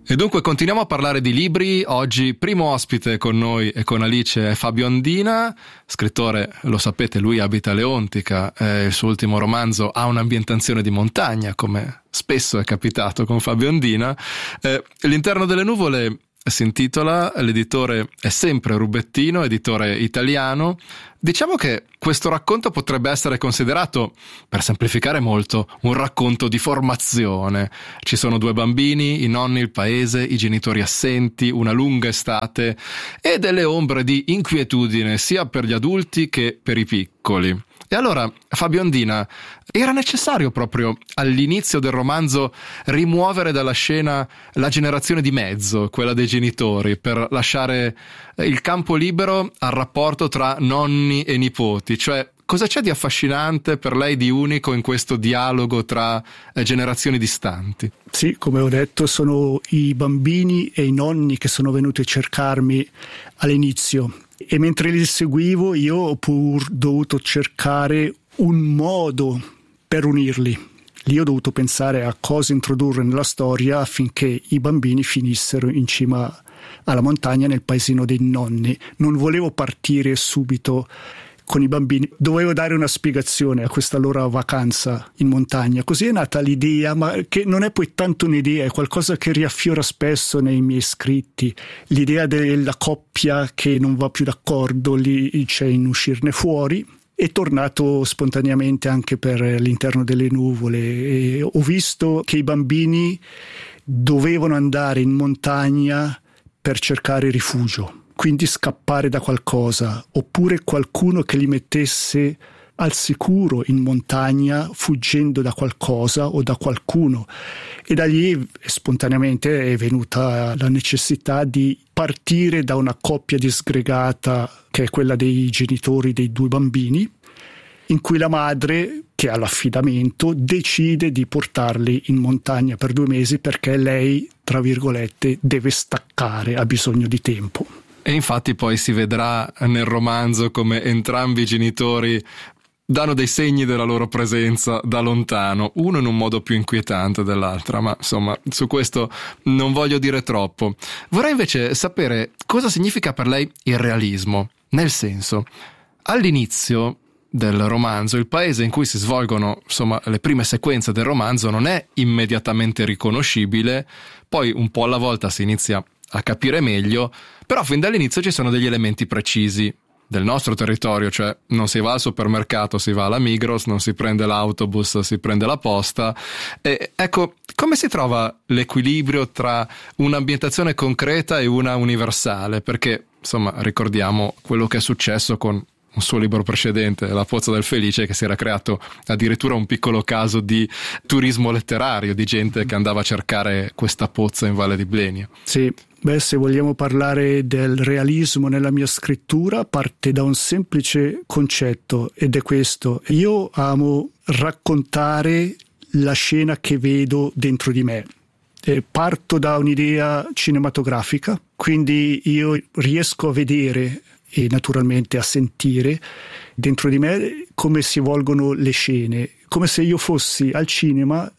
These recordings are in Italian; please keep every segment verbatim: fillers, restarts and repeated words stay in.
E dunque continuiamo a parlare di libri. Oggi primo ospite con noi e con Alice è Fabio Andina, scrittore, lo sapete, lui abita a Leontica, eh, il suo ultimo romanzo ha un'ambientazione di montagna, come spesso è capitato con Fabio Andina. Eh, L'interno delle nuvole si intitola, l'editore è sempre Rubettino, editore italiano. Diciamo che questo racconto potrebbe essere considerato, per semplificare molto, un racconto di formazione. Ci sono due bambini, i nonni, il paese, i genitori assenti, una lunga estate e delle ombre di inquietudine sia per gli adulti che per i piccoli. E allora, Fabio Andina, era necessario proprio all'inizio del romanzo rimuovere dalla scena la generazione di mezzo, quella dei genitori, per lasciare il campo libero al rapporto tra nonni e nipoti? Cioè, cosa c'è di affascinante per lei, di unico, in questo dialogo tra eh, generazioni distanti? Sì, come ho detto, sono i bambini e i nonni che sono venuti a cercarmi all'inizio. E mentre li seguivo io ho pur dovuto cercare un modo per unirli. Lì ho dovuto pensare a cosa introdurre nella storia affinché i bambini finissero in cima alla montagna nel paesino dei nonni. Non volevo partire subito con i bambini, dovevo dare una spiegazione a questa loro vacanza in montagna. Così è nata l'idea, ma che non è poi tanto un'idea, è qualcosa che riaffiora spesso nei miei scritti. L'idea della coppia che non va più d'accordo, lì c'è in uscirne fuori. È tornato spontaneamente anche per l'interno delle nuvole. E ho visto che i bambini dovevano andare in montagna per cercare rifugio, quindi scappare da qualcosa, oppure qualcuno che li mettesse al sicuro in montagna fuggendo da qualcosa o da qualcuno. E da lì spontaneamente è venuta la necessità di partire da una coppia disgregata che è quella dei genitori dei due bambini, in cui la madre, che ha l'affidamento, decide di portarli in montagna per due mesi perché lei, tra virgolette, deve staccare, ha bisogno di tempo. E infatti poi si vedrà nel romanzo come entrambi i genitori danno dei segni della loro presenza da lontano, uno in un modo più inquietante dell'altra, ma insomma su questo non voglio dire troppo. Vorrei invece sapere cosa significa per lei il realismo, nel senso, all'inizio del romanzo il paese in cui si svolgono insomma le prime sequenze del romanzo non è immediatamente riconoscibile, poi un po' alla volta si inizia a capire meglio, però fin dall'inizio ci sono degli elementi precisi del nostro territorio, cioè non si va al supermercato, si va alla Migros, non si prende l'autobus, si prende la posta. E ecco, come si trova l'equilibrio tra un'ambientazione concreta e una universale? Perché, insomma, ricordiamo quello che è successo con un suo libro precedente, La Pozza del Felice, che si era creato addirittura un piccolo caso di turismo letterario, di gente che andava a cercare questa pozza in Valle di Blenia. Sì, beh, se vogliamo parlare del realismo nella mia scrittura, parte da un semplice concetto, ed è questo: io amo raccontare la scena che vedo dentro di me. E parto da un'idea cinematografica, quindi io riesco a vedere e naturalmente a sentire dentro di me come si evolgono le scene, come se io fossi al cinema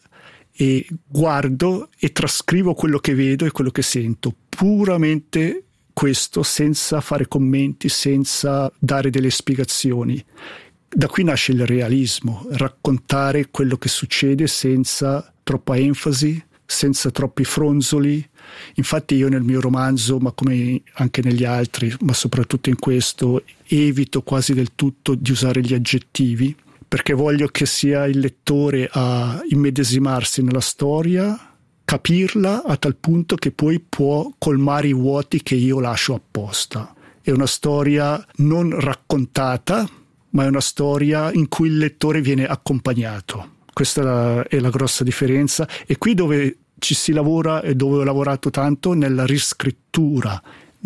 e guardo e trascrivo quello che vedo e quello che sento, puramente questo, senza fare commenti, senza dare delle spiegazioni. Da qui nasce il realismo, raccontare quello che succede senza troppa enfasi, senza troppi fronzoli. Infatti io nel mio romanzo, ma come anche negli altri, ma soprattutto in questo, evito quasi del tutto di usare gli aggettivi, perché voglio che sia il lettore a immedesimarsi nella storia, capirla a tal punto che poi può colmare i vuoti che io lascio apposta. È una storia non raccontata, ma è una storia in cui il lettore viene accompagnato. Questa è la, è la grossa differenza, e qui dove ci si lavora e dove ho lavorato tanto nella riscrittura,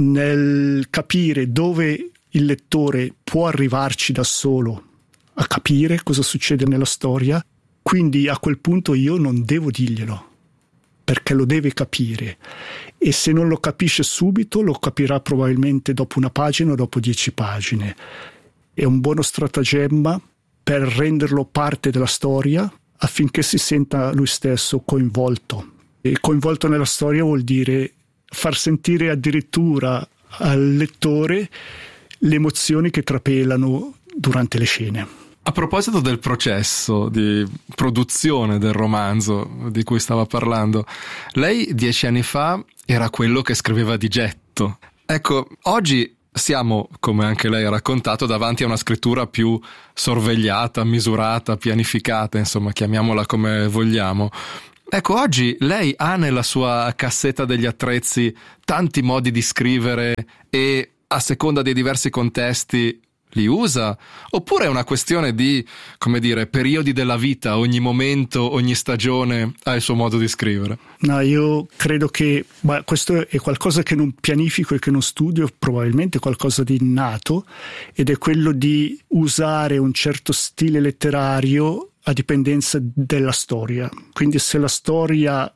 nel capire dove il lettore può arrivarci da solo a capire cosa succede nella storia, quindi a quel punto io non devo dirglielo, perché lo deve capire, e se non lo capisce subito lo capirà probabilmente dopo una pagina o dopo dieci pagine. È un buono stratagemma per renderlo parte della storia affinché si senta lui stesso coinvolto E coinvolto nella storia vuol dire far sentire addirittura al lettore le emozioni che trapelano durante le scene. A proposito del processo di produzione del romanzo di cui stava parlando, lei dieci anni fa era quello che scriveva di getto. Ecco, oggi siamo, come anche lei ha raccontato, davanti a una scrittura più sorvegliata, misurata, pianificata, insomma, chiamiamola come vogliamo. Ecco, oggi lei ha nella sua cassetta degli attrezzi tanti modi di scrivere e a seconda dei diversi contesti li usa? Oppure è una questione di, come dire, periodi della vita, ogni momento, ogni stagione ha il suo modo di scrivere? No, io credo che beh, questo è qualcosa che non pianifico e che non studio, probabilmente qualcosa di innato, ed è quello di usare un certo stile letterario a dipendenza della storia. Quindi se la storia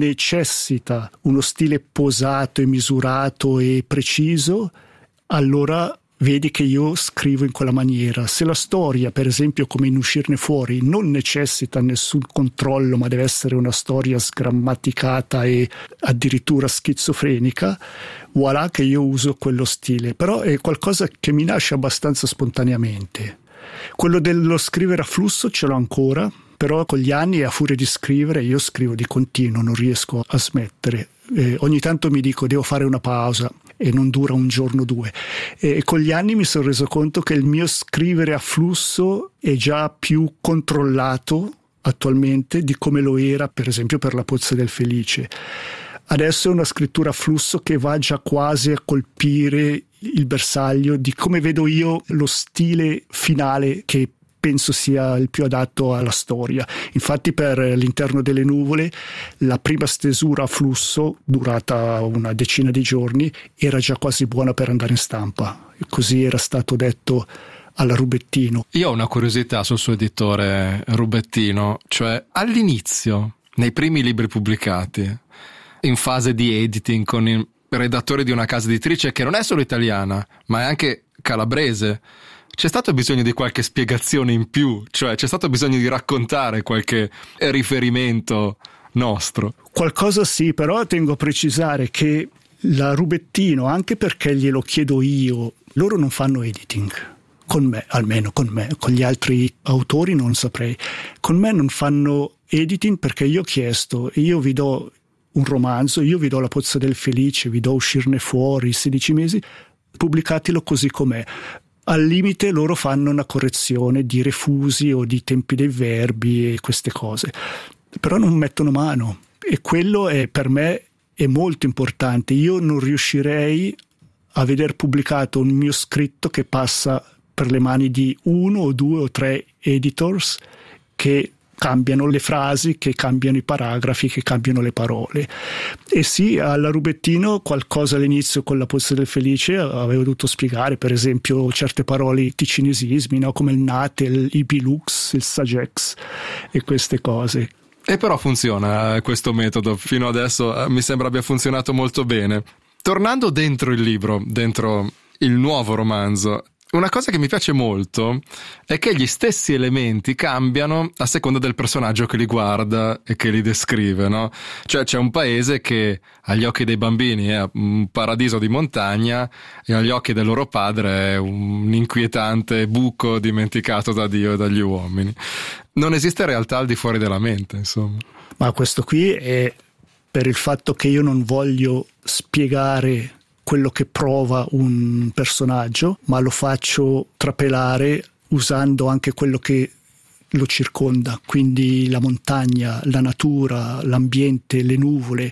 necessita uno stile posato e misurato e preciso, allora vedi che io scrivo in quella maniera. Se la storia, per esempio, come in Uscirne fuori, non necessita nessun controllo, ma deve essere una storia sgrammaticata e addirittura schizofrenica, voilà che io uso quello stile. Però è qualcosa che mi nasce abbastanza spontaneamente. Quello dello scrivere a flusso ce l'ho ancora, però con gli anni, a furia di scrivere, io scrivo di continuo, non riesco a smettere. Eh, ogni tanto mi dico devo fare una pausa e non dura un giorno o due, e con gli anni mi sono reso conto che il mio scrivere a flusso è già più controllato attualmente di come lo era per esempio per La Pozza del Felice. Adesso è una scrittura a flusso che va già quasi a colpire il bersaglio di come vedo io lo stile finale che penso sia il più adatto alla storia. Infatti per L'Interno delle nuvole la prima stesura a flusso, durata una decina di giorni, era già quasi buona per andare in stampa. Così era stato detto alla Rubettino. Io ho una curiosità sul suo editore Rubettino, cioè all'inizio, nei primi libri pubblicati, in fase di editing con il redattore di una casa editrice che non è solo italiana, ma è anche calabrese, c'è stato bisogno di qualche spiegazione in più? Cioè c'è stato bisogno di raccontare qualche riferimento nostro? Qualcosa sì, però tengo a precisare che la Rubettino, anche perché glielo chiedo io, loro non fanno editing. Con me, almeno con me, con gli altri autori non saprei. Con me non fanno editing perché io ho chiesto, io vi do un romanzo, io vi do La Pozza del Felice, vi do Uscirne fuori, sedici mesi, pubblicatelo così com'è. Al limite loro fanno una correzione di refusi o di tempi dei verbi e queste cose, però non mettono mano, e quello è per me è molto importante. Io non riuscirei a veder pubblicato un mio scritto che passa per le mani di uno o due o tre editors che cambiano le frasi, che cambiano i paragrafi, che cambiano le parole. E sì, alla Rubettino qualcosa all'inizio con La Pozza del Felice avevo dovuto spiegare, per esempio certe parole di cinesismi, no? Come il natel, il bilux, il sagex e queste cose. E però funziona questo metodo, fino adesso mi sembra abbia funzionato molto bene. Tornando dentro il libro, dentro il nuovo romanzo, una cosa che mi piace molto è che gli stessi elementi cambiano a seconda del personaggio che li guarda e che li descrive, no? Cioè c'è un paese che agli occhi dei bambini è un paradiso di montagna e agli occhi del loro padre è un inquietante buco dimenticato da Dio e dagli uomini. Non esiste realtà al di fuori della mente, insomma. Ma questo qui è per il fatto che io non voglio spiegare quello che prova un personaggio, ma lo faccio trapelare usando anche quello che lo circonda, quindi la montagna, la natura, l'ambiente, le nuvole.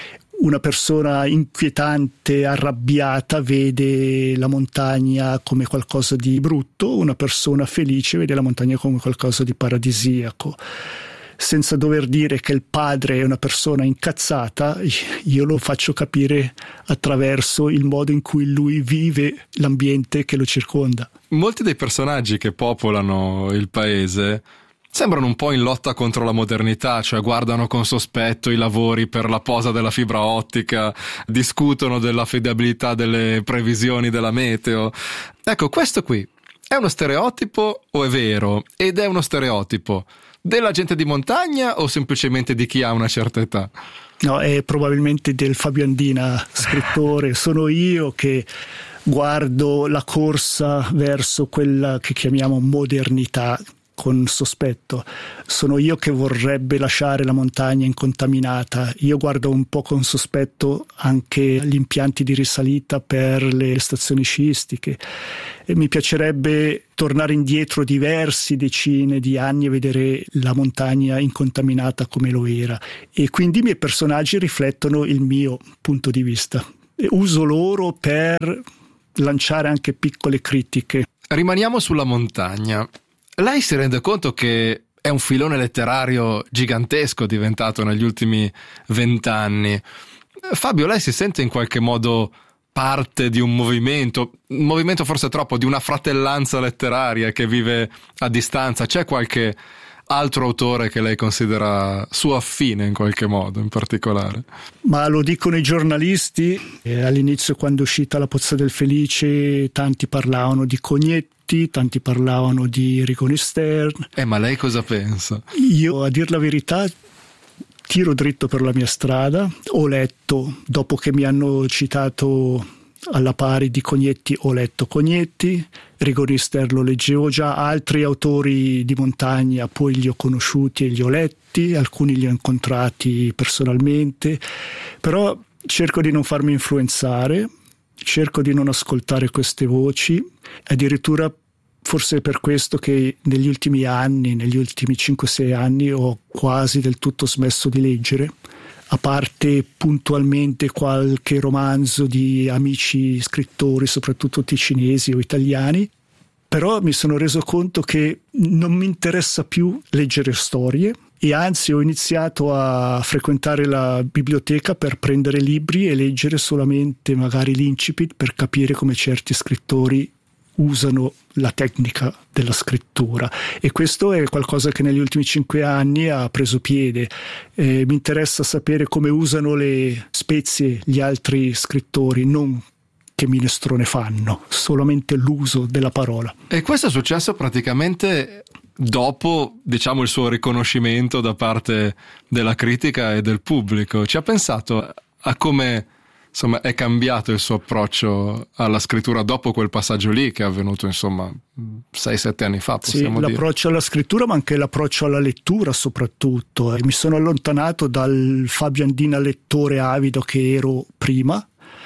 Una persona inquietante, arrabbiata, vede la montagna come qualcosa di brutto, una persona felice vede la montagna come qualcosa di paradisiaco. Senza dover dire che il padre è una persona incazzata, io lo faccio capire attraverso il modo in cui lui vive l'ambiente che lo circonda. Molti dei personaggi che popolano il paese sembrano un po' in lotta contro la modernità, cioè guardano con sospetto i lavori per la posa della fibra ottica, discutono dell'affidabilità delle previsioni della meteo. Ecco, questo qui è uno stereotipo o è vero? Ed è uno stereotipo della gente di montagna o semplicemente di chi ha una certa età? No, è probabilmente del Fabio Andina, scrittore. Sono io che guardo la corsa verso quella che chiamiamo modernità con sospetto. Sono io che vorrebbe lasciare la montagna incontaminata. Io guardo un po' con sospetto anche gli impianti di risalita per le stazioni sciistiche e mi piacerebbe tornare indietro diversi decine di anni e vedere la montagna incontaminata come lo era, e quindi i miei personaggi riflettono il mio punto di vista e uso loro per lanciare anche piccole critiche. Rimaniamo sulla montagna. Lei si rende conto che è un filone letterario gigantesco diventato negli ultimi vent'anni. Fabio, lei si sente in qualche modo parte di un movimento, un movimento forse troppo, di una fratellanza letteraria che vive a distanza? C'è qualche altro autore che lei considera suo affine in qualche modo in particolare? Ma lo dicono i giornalisti. Eh, all'inizio, quando è uscita La Pozza del Felice, tanti parlavano di Cognetti, tanti parlavano di Rigoni Stern. Eh, ma lei cosa pensa? Io, a dir la verità, tiro dritto per la mia strada. Ho letto, dopo che mi hanno citato alla pari di Cognetti, ho letto Cognetti, Rigoni Stern lo leggevo già, altri autori di montagna poi li ho conosciuti e li ho letti, alcuni li ho incontrati personalmente, però cerco di non farmi influenzare, cerco di non ascoltare queste voci, addirittura forse è per questo che negli ultimi anni, negli ultimi cinque sei anni ho quasi del tutto smesso di leggere, a parte puntualmente qualche romanzo di amici scrittori, soprattutto ticinesi o italiani, però mi sono reso conto che non mi interessa più leggere storie e anzi ho iniziato a frequentare la biblioteca per prendere libri e leggere solamente magari l'incipit per capire come certi scrittori usano la tecnica della scrittura, e questo è qualcosa che negli ultimi cinque anni ha preso piede. Eh, mi interessa sapere come usano le spezie gli altri scrittori, non che minestrone fanno, solamente l'uso della parola. E questo è successo praticamente dopo, diciamo, il suo riconoscimento da parte della critica e del pubblico. Ci ha pensato a come, insomma, è cambiato il suo approccio alla scrittura dopo quel passaggio lì che è avvenuto, insomma, sei sette anni fa, possiamo sì, dire. L'approccio alla scrittura, ma anche l'approccio alla lettura soprattutto. E mi sono allontanato dal Fabio Andina lettore avido che ero prima,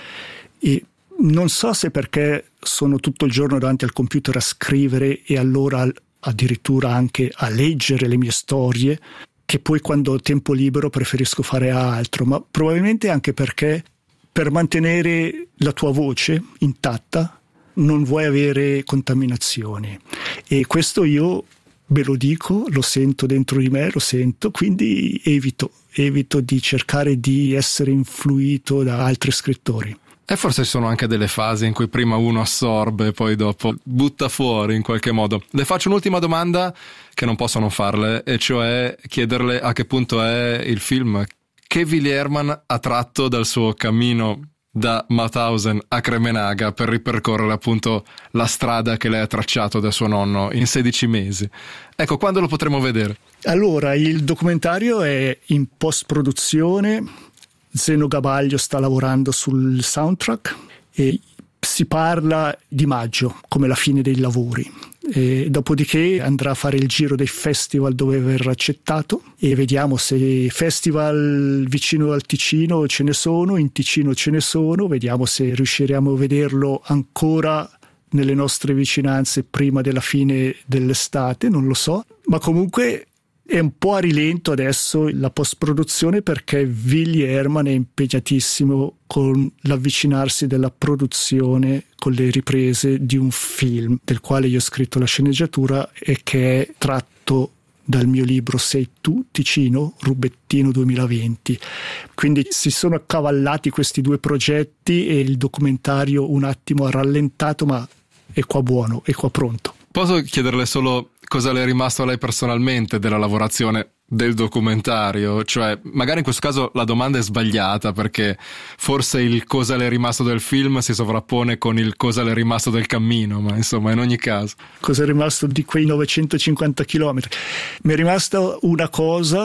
e non so se perché sono tutto il giorno davanti al computer a scrivere e allora addirittura anche a leggere le mie storie, che poi quando ho tempo libero preferisco fare altro, ma probabilmente anche perché per mantenere la tua voce intatta non vuoi avere contaminazioni, e questo io ve lo dico, lo sento dentro di me, lo sento, quindi evito, evito di cercare di essere influito da altri scrittori. E forse ci sono anche delle fasi in cui prima uno assorbe e poi dopo butta fuori in qualche modo. Le faccio un'ultima domanda che non posso non farle, e cioè chiederle a che punto è il film che Willy Herman ha tratto dal suo cammino da Mauthausen a Cremenaga per ripercorrere appunto la strada che lei ha tracciato da suo nonno in sedici mesi. Ecco, quando lo potremo vedere? Allora, il documentario è in post-produzione. Zeno Gabaglio sta lavorando sul soundtrack e si parla di maggio come la fine dei lavori. E dopodiché andrà a fare il giro dei festival dove verrà accettato, e vediamo se festival vicino al Ticino ce ne sono, in Ticino ce ne sono, vediamo se riusciremo a vederlo ancora nelle nostre vicinanze prima della fine dell'estate, non lo so, ma comunque è un po' a rilento adesso la post-produzione perché Willy Herman è impegnatissimo con l'avvicinarsi della produzione, con le riprese di un film del quale io ho scritto la sceneggiatura e che è tratto dal mio libro Sei tu, Ticino, Rubettino duemilaventi. Quindi si sono accavallati questi due progetti e il documentario un attimo ha rallentato, ma è qua buono, è qua pronto. Posso chiederle solo cosa le è rimasto a lei personalmente della lavorazione del documentario? Cioè, magari in questo caso la domanda è sbagliata perché forse il cosa le è rimasto del film si sovrappone con il cosa le è rimasto del cammino, ma insomma in ogni caso. Cosa è rimasto di quei novecentocinquanta chilometri? Mi è rimasta una cosa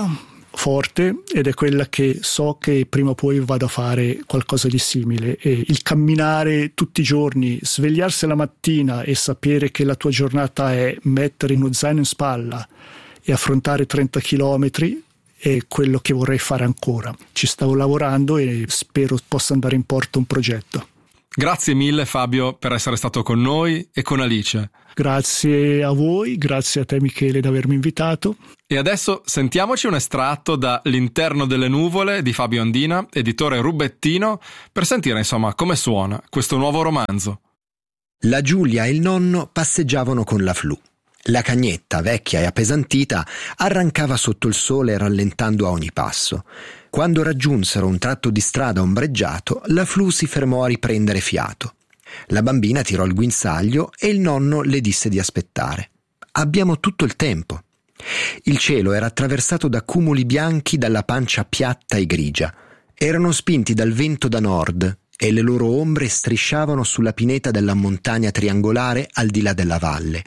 forte ed è quella che so che prima o poi vado a fare qualcosa di simile. E il camminare tutti i giorni, svegliarsi la mattina e sapere che la tua giornata è mettere uno zaino in spalla e affrontare trenta chilometri è quello che vorrei fare ancora. Ci stavo lavorando e spero possa andare in porto un progetto. Grazie mille Fabio per essere stato con noi e con Alice. Grazie a voi, grazie a te Michele di avermi invitato. E adesso sentiamoci un estratto da L'interno delle nuvole di Fabio Ondina, editore Rubettino, per sentire insomma come suona questo nuovo romanzo. La Giulia e il nonno passeggiavano con la Flu. La cagnetta, vecchia e appesantita, arrancava sotto il sole rallentando a ogni passo. Quando raggiunsero un tratto di strada ombreggiato, la Flu si fermò a riprendere fiato. La bambina tirò il guinzaglio e il nonno le disse di aspettare. Abbiamo tutto il tempo. Il cielo era attraversato da cumuli bianchi dalla pancia piatta e grigia. Erano spinti dal vento da nord e le loro ombre strisciavano sulla pineta della montagna triangolare al di là della valle.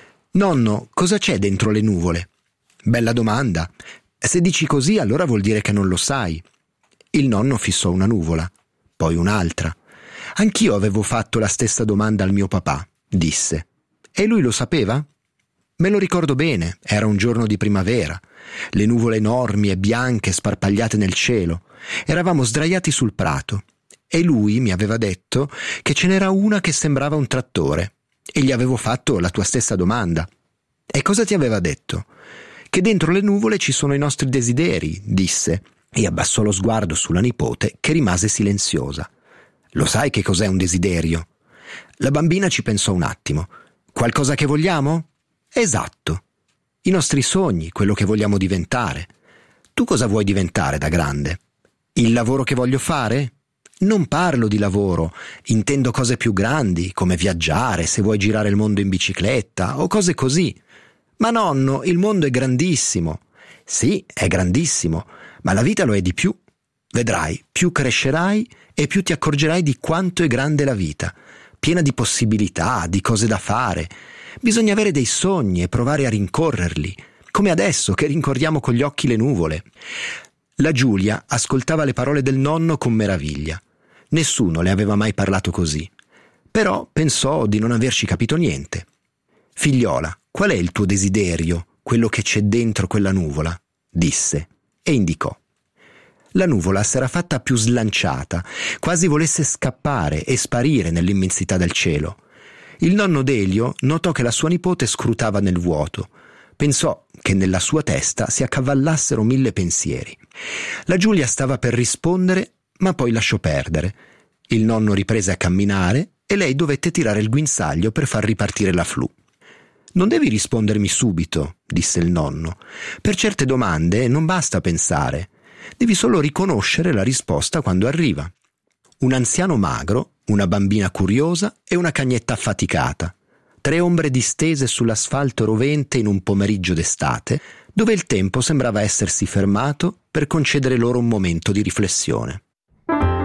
Nonno, cosa c'è dentro le nuvole? Bella domanda. Se dici così, allora vuol dire che non lo sai. Il nonno fissò una nuvola, poi un'altra. Anch'io avevo fatto la stessa domanda al mio papà, disse. E lui lo sapeva? Me lo ricordo bene, era un giorno di primavera. Le nuvole enormi e bianche sparpagliate nel cielo. Eravamo sdraiati sul prato. E lui mi aveva detto che ce n'era una che sembrava un trattore. E gli avevo fatto la tua stessa domanda. E cosa ti aveva detto? Che dentro le nuvole ci sono i nostri desideri, disse, e abbassò lo sguardo sulla nipote, che rimase silenziosa. Lo sai che cos'è un desiderio? La bambina ci pensò un attimo. Qualcosa che vogliamo? Esatto. I nostri sogni, quello che vogliamo diventare. Tu cosa vuoi diventare da grande? Il lavoro che voglio fare? Non parlo di lavoro, intendo cose più grandi, come viaggiare, se vuoi girare il mondo in bicicletta, o cose così. Ma nonno, il mondo è grandissimo. Sì, è grandissimo, ma la vita lo è di più. Vedrai, più crescerai e più ti accorgerai di quanto è grande la vita, piena di possibilità, di cose da fare. Bisogna avere dei sogni e provare a rincorrerli, come adesso che rincorriamo con gli occhi le nuvole. La Giulia ascoltava le parole del nonno con meraviglia. Nessuno le aveva mai parlato così. Però pensò di non averci capito niente. Figliola, qual è il tuo desiderio, quello che c'è dentro quella nuvola? Disse e indicò. La nuvola s'era fatta più slanciata, quasi volesse scappare e sparire nell'immensità del cielo. Il nonno Delio notò che la sua nipote scrutava nel vuoto. Pensò che nella sua testa si accavallassero mille pensieri. La Giulia stava per rispondere, ma poi lasciò perdere. Il nonno riprese a camminare e lei dovette tirare il guinzaglio per far ripartire la Flu. «Non devi rispondermi subito», disse il nonno. «Per certe domande non basta pensare. Devi solo riconoscere la risposta quando arriva. Un anziano magro, una bambina curiosa e una cagnetta affaticata. Tre ombre distese sull'asfalto rovente in un pomeriggio d'estate, dove il tempo sembrava essersi fermato per concedere loro un momento di riflessione.